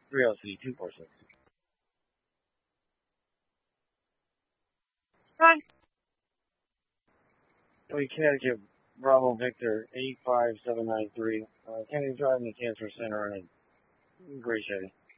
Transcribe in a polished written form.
3LC246. Hi. We Connecticut, Bravo Victor, 85793. Kennedy Drive in the Cancer Center in Gray City.